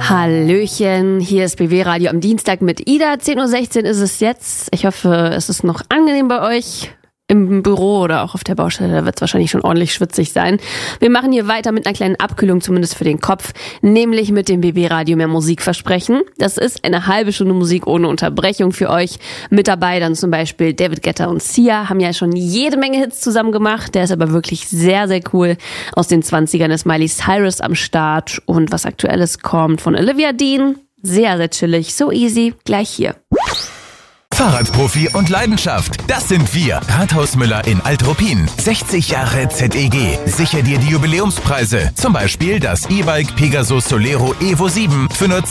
Hallöchen, hier ist BW Radio am Dienstag mit Ida. 10.16 Uhr ist es jetzt. Ich hoffe, es ist noch angenehm bei euch im Büro oder auch auf der Baustelle. Da wird es wahrscheinlich schon ordentlich schwitzig sein. Wir machen hier weiter mit einer kleinen Abkühlung, zumindest für den Kopf, nämlich mit dem BW Radio mehr Musikversprechen. Das ist eine halbe Stunde Musik ohne Unterbrechung für euch. Mit dabei dann zum Beispiel David Guetta und Sia, haben ja schon jede Menge Hits zusammen gemacht. Der ist aber wirklich sehr, sehr cool. Aus den 20ern ist Miley Cyrus am Start und was Aktuelles kommt von Olivia Dean. Sehr, sehr chillig, so easy, gleich hier. Fahrradprofi und Leidenschaft, das sind wir. Rathaus Müller in Alt-Ruppin. 60 Jahre ZEG. Sicher dir die Jubiläumspreise. Zum Beispiel das E-Bike Pegasus Solero Evo 7 für nur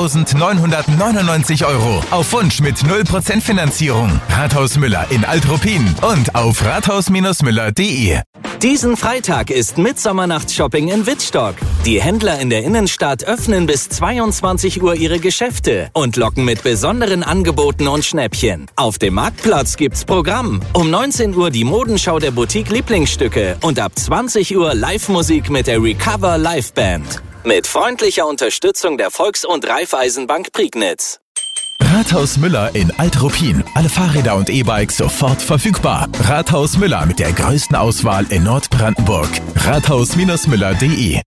2.999 €. Auf Wunsch mit 0% Finanzierung. Rathaus Müller in Alt-Ruppin und auf rathaus-müller.de. Diesen Freitag ist Mitsommernachtshopping in Wittstock. Die Händler in der Innenstadt öffnen bis 22 Uhr ihre Geschäfte und locken mit besonderen Angeboten und Schnäppchen. Auf dem Marktplatz gibt's Programm. Um 19 Uhr die Modenschau der Boutique Lieblingsstücke und ab 20 Uhr Live-Musik mit der Recover Live Band. Mit freundlicher Unterstützung der Volks- und Raiffeisenbank Prignitz. Rathaus Müller in Alt-Ruppin. Alle Fahrräder und E-Bikes sofort verfügbar. Rathaus Müller mit der größten Auswahl in Nordbrandenburg. rathaus-müller.de.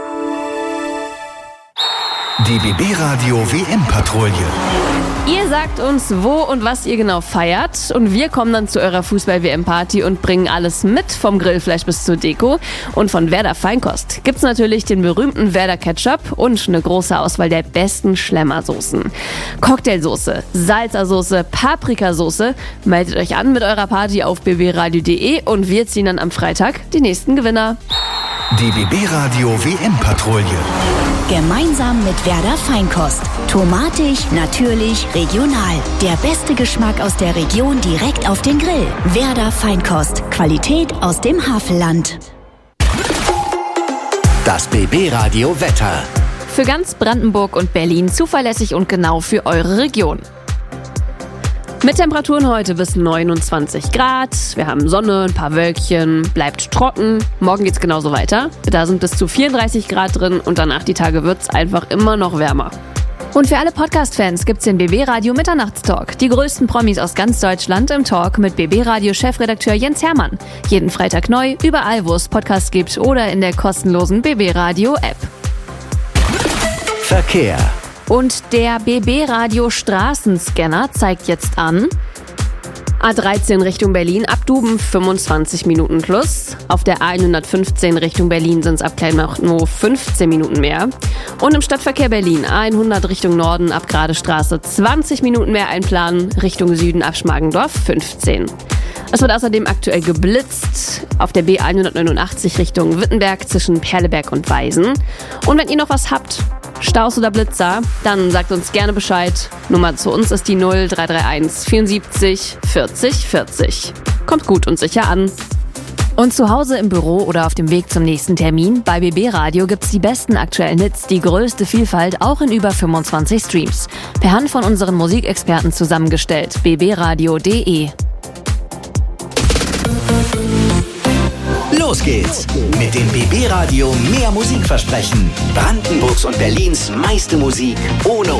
Die BB Radio WM-Patrouille. Ihr sagt uns, wo und was ihr genau feiert und wir kommen dann zu eurer Fußball-WM-Party und bringen alles mit, vom Grillfleisch bis zur Deko. Und von Werder Feinkost gibt's natürlich den berühmten Werder Ketchup und eine große Auswahl der besten Schlemmersoßen. Cocktailsoße, Salzersoße, Paprikasoße. Meldet euch an mit eurer Party auf bbradio.de und wir ziehen dann am Freitag die nächsten Gewinner. Die BB Radio WM-Patrouille. Gemeinsam mit Werder Feinkost. Tomatig, natürlich, regional. Der beste Geschmack aus der Region direkt auf den Grill. Werder Feinkost. Qualität aus dem Havelland. Das BB Radio Wetter. Für ganz Brandenburg und Berlin zuverlässig und genau für eure Region. Mit Temperaturen heute bis 29 Grad. Wir haben Sonne, ein paar Wölkchen, bleibt trocken. Morgen geht's genauso weiter. Da sind bis zu 34 Grad drin und danach die Tage wird's einfach immer noch wärmer. Und für alle Podcast-Fans gibt's den BB Radio Mitternachtstalk. Die größten Promis aus ganz Deutschland im Talk mit BB Radio Chefredakteur Jens Hermann. Jeden Freitag neu, überall wo es Podcasts gibt oder in der kostenlosen BB Radio App. Verkehr. Und der BB Radio Straßenscanner zeigt jetzt an: A13 Richtung Berlin, ab Duben 25 Minuten plus. Auf der A115 Richtung Berlin sind es ab Kleinbach nur 15 Minuten mehr. Und im Stadtverkehr Berlin A100 Richtung Norden, ab Grade Straße 20 Minuten mehr einplanen. Richtung Süden ab Schmargendorf 15. Es wird außerdem aktuell geblitzt auf der B189 Richtung Wittenberg zwischen Perleberg und Weisen. Und wenn ihr noch was habt, Staus oder Blitzer, dann sagt uns gerne Bescheid. Nummer zu uns ist die 0331 74 40 40. Kommt gut und sicher an. Und zu Hause im Büro oder auf dem Weg zum nächsten Termin, bei BB Radio gibt's die besten aktuellen Hits, die größte Vielfalt, auch in über 25 Streams. Per Hand von unseren Musikexperten zusammengestellt. bbradio.de. Los geht's mit dem BB Radio mehr Musikversprechen. Brandenburgs und Berlins meiste Musik ohne